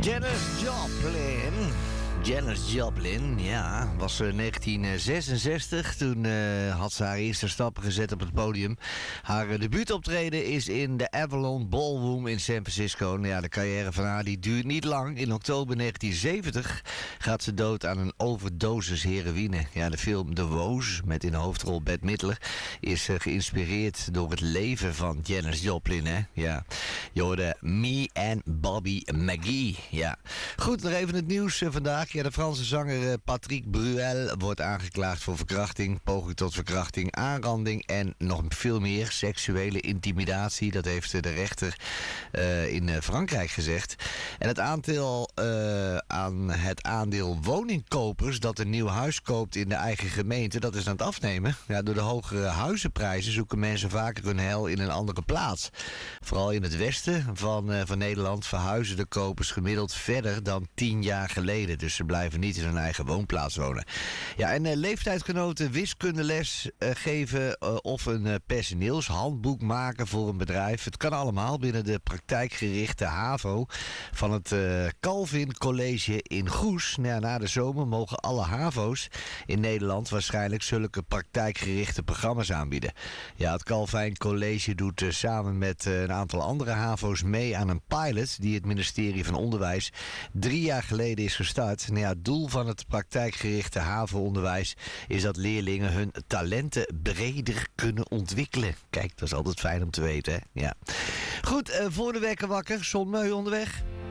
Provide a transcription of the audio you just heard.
Janis Joplin. Janis Joplin, ja, was 1966. Toen had ze haar eerste stappen gezet op het podium. Haar debuutoptreden is in de Avalon Ballroom in San Francisco. Nou ja, de carrière van haar die duurt niet lang. In oktober 1970 gaat ze dood aan een overdosis heroïne. Ja, de film The Woes, met in de hoofdrol Bette Midler, is geïnspireerd door het leven van Janis Joplin, hè. Ja, je hoorde Me and Bobby McGee, ja. Goed, nog even het nieuws vandaag. Ja, de Franse zanger Patrick Bruel wordt aangeklaagd voor verkrachting, poging tot verkrachting, aanranding en nog veel meer seksuele intimidatie. Dat heeft de rechter in Frankrijk gezegd. En het aandeel woningkopers dat een nieuw huis koopt in de eigen gemeente, dat is aan het afnemen. Ja, door de hogere huizenprijzen zoeken mensen vaker hun heil in een andere plaats. Vooral in het westen van Nederland verhuizen de kopers gemiddeld verder dan 10 jaar geleden. Dus ze blijven niet in hun eigen woonplaats wonen. Ja, en leeftijdsgenoten wiskundeles geven of een personeelshandboek maken voor een bedrijf. Het kan allemaal binnen de praktijkgerichte HAVO van het Calvin College in Goes. Nou ja, na de zomer mogen alle HAVO's in Nederland waarschijnlijk zulke praktijkgerichte programma's aanbieden. Ja, het Calvin College doet samen met een aantal andere HAVO's mee aan een pilot die het ministerie van Onderwijs 3 jaar geleden is gestart. Nou ja, het doel van het praktijkgerichte HAVO-onderwijs is dat leerlingen hun talenten breder kunnen ontwikkelen. Kijk, dat is altijd fijn om te weten, hè? Ja. Goed, voor de wekker wakker, Son Meu onderweg.